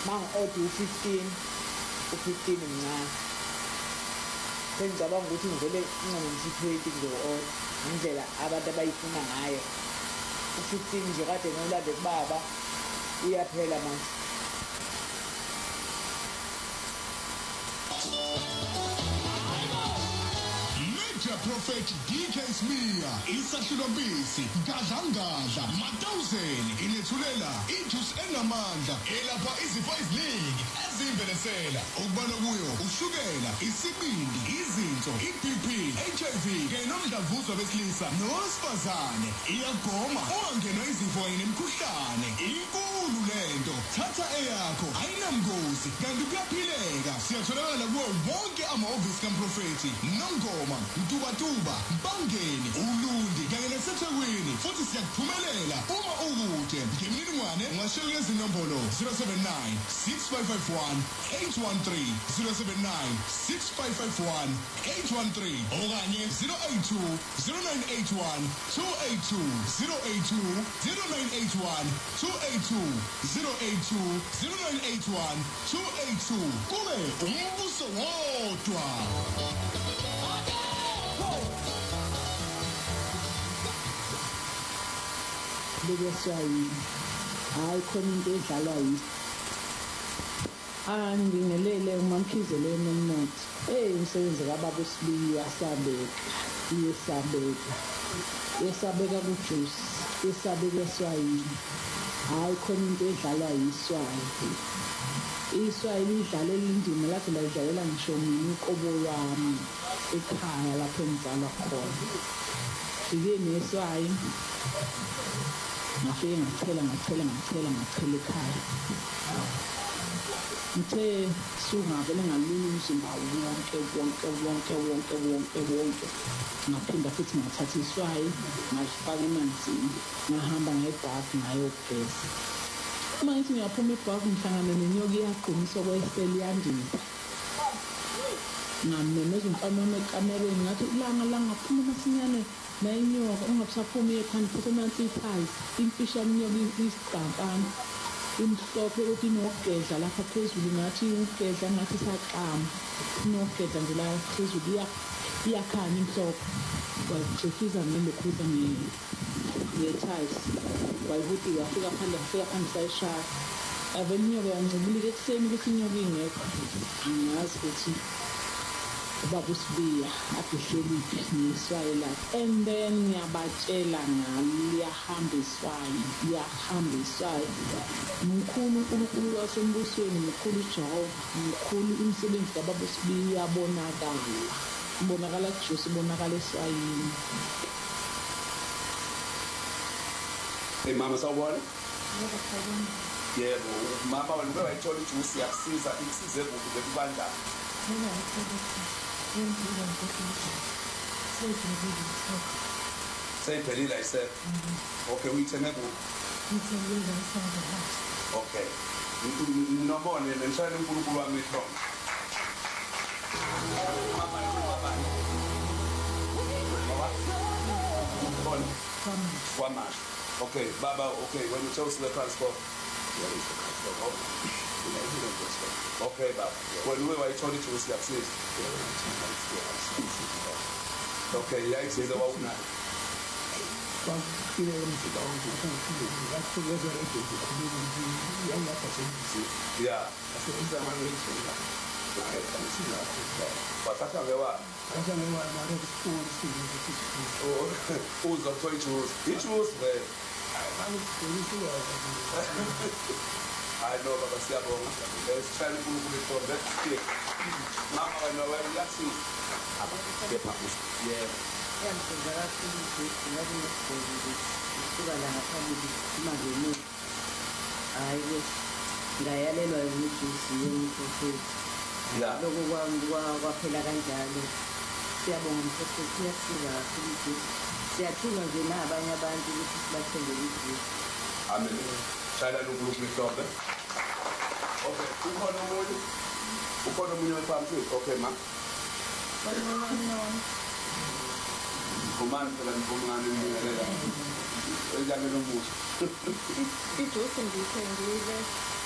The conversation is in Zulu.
mangi-order u-15 mncane sengicabanga ukuthi ngivele ngingangenisa i-20 ngizo-order ngendlela abantu abayifuna ngayo u-15 nje kade ngiwulande kubaba uyaphela manje. Prophet DK Smear isahlulombisi gadlangadla ma-1000 inethulela ijuice enamandla elapha izifo eziningi ezimvelesela okubalwa kuyo ushukela, isibindi, izinso, i-BP, HIV kanye nomdlavuza besilisa nowesifazane. Iyagoma ungangenwa izifo kanye nemikhuhlane. Inkulu lento, thatha eyakho ayinamngozi kanti kuyaphileka. Siyatholakala kuwo wonke amahhovisi kaMprofethi Nongoma, Mtubatuba, Bangeni, Ulundi kanye naseThekwini. Futhi siyakuphumelela uma ukude. Ngemininingwane ungashela lezi nombolo 079 6551 813 079 6551 813 okanye 082 0981 282 082 0981 282 082 0981 282 kube umbuso wodwa. Bekeswayini hayi khona into edlalwa yisi ngibingelele uMamkhizelo eMnoti umsebenzi kababa uSibili yesabeka kujuice yesabeka eswayini hayi khona into edlalwa iswayini lidlalela indima lapho ladlalela ngisho mina uqobo wami ekhaya lapho engizalwa khona. Ngike neswayini ngafike ngachela ekhaya ngithe sungavele ngalula umzimba wonke ngaphinda futhi ngathatha iswayi ngafaka emanzini ngahamba ngebhafu ngayogeza. Uma ngithi ngiyaphuma ibhafu ngihlangane nenyoka iyaqinisa okweseli yandipha ngamemeza umfana wami ekamereni ngathi langa phuma masinyane nayinyoka ungabusaphumi ekhanda futhi nansi iphazi imfisha yamnyoka isiqampana imhlophe ukuthi inokugedla lapha phezulu ngathi ukugedla ngathi saqama inokugedla nje la phezulu iyakhanya imhlophe wajefiza ngelokhuza nge-tiles wayibuthi wafika phandle sayishaya avele inyoka yancibulika ekuseni ukuthi inyoka ingekho angazi ukuthi ubaba uSibiya abhihlelephi neswayi lakhe and then ngiyabatshela ngalo liyahamba iswayi mkhulu uNkulunkulu wasembusweni mkhulu uJehova mkhulu umsebenzi kababa uSibiya ibonakala kujuice ibonakala eswayini. Hey mama sawubona? Yebo mama wena wayithola ijuice yakusiza ikusize kuphi kubandla? Seyiphelile ayise. Okay uyitheme kuphi? Ngithengile ngisonke. Okay. Nobone nishayela uNkulunkulu wami ihlombe. Mama. Okay, Baba, okay, when you chose the transport. Where is the transport? Okay, Baba. When we were told to see access. Okay, yeah, it's the one now. Yeah. Wataka wewa. Uza toi churros. Churros we. I know Baba Siabo. There's trying to for that stick. Mama I know where we are seeing. Yeah. Ngayalelwa ukuthi siyenze lokho kwaphela kanjalo. Siyabonga umphefumulo siyasiza kakhulu. Siyathuka nje nabanye abantu ukuthi sibathengele ijuice. Amen. Shayela uNkulunkulu ihlombe. Okay, ukhona umunye wephambi. Okay ma. Kumani phela ngomncane ngiyela. Enjani lo muthi? Ijuice ngiyithengile